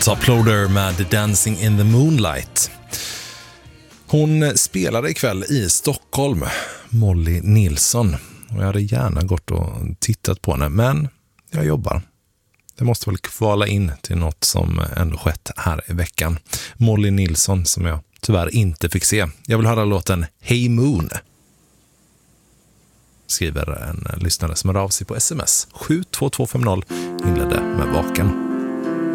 Top Loader med Dancing in the Moonlight. Hon spelade ikväll i Stockholm, Molly Nilsson. Och jag hade gärna gått och tittat på henne, men jag jobbar. Det måste väl kvala in till något som ändå skett här i veckan. Molly Nilsson som jag tyvärr inte fick se. Jag vill höra låten Hey Moon. Skriver en lyssnare som hör av sig på sms. 72250 inledde med vaken.